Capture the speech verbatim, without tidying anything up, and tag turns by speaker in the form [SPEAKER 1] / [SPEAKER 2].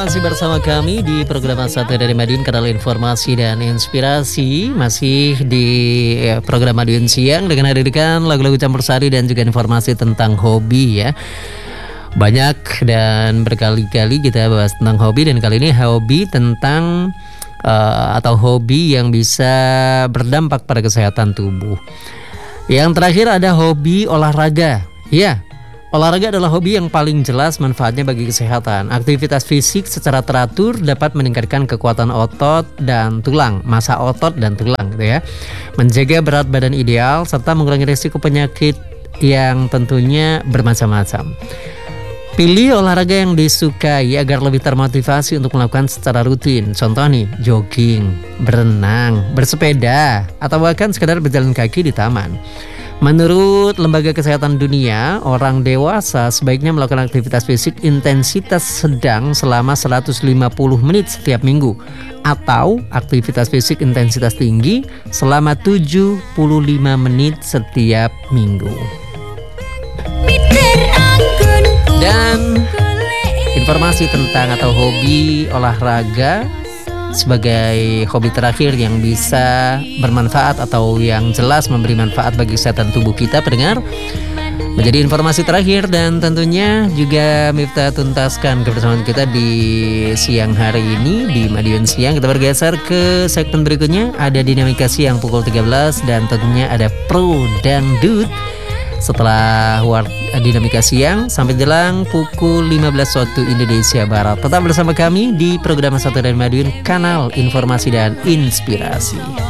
[SPEAKER 1] masih bersama kami di program Satu dari Madiun, kanal informasi dan inspirasi. Masih di ya, program Madiun Siang dengan hadirkan lagu-lagu campur sari dan juga informasi tentang hobi ya. Banyak dan berkali-kali kita bahas tentang hobi, dan kali ini hobi tentang uh, atau hobi yang bisa berdampak pada kesehatan tubuh. Yang terakhir ada hobi olahraga. Ya, olahraga adalah hobi yang paling jelas manfaatnya bagi kesehatan. Aktivitas fisik secara teratur dapat meningkatkan kekuatan otot dan tulang, massa otot dan tulang gitu ya. Menjaga berat badan ideal serta mengurangi risiko penyakit yang tentunya bermacam-macam. Pilih olahraga yang disukai agar lebih termotivasi untuk melakukan secara rutin. Contoh nih, jogging, berenang, bersepeda, atau bahkan sekedar berjalan kaki di taman. Menurut Lembaga Kesehatan Dunia, orang dewasa sebaiknya melakukan aktivitas fisik intensitas sedang selama seratus lima puluh menit setiap minggu, atau aktivitas fisik intensitas tinggi selama tujuh puluh lima menit setiap minggu. Dan informasi tentang atau hobi olahraga sebagai hobi terakhir yang bisa bermanfaat atau yang jelas memberi manfaat bagi kesehatan tubuh kita pendengar, menjadi informasi terakhir, dan tentunya juga Miftah tuntaskan kebersamaan kita di siang hari ini di Madiun Siang. Kita bergeser ke segmen berikutnya, ada Dinamika Siang pukul tiga belas, dan tentunya ada Pro Dangdut setelah War Dinamika Siang sampai jelang pukul lima belas waktu Indonesia Barat. Tetap bersama kami di program Satu dari Madiun, kanal informasi dan inspirasi.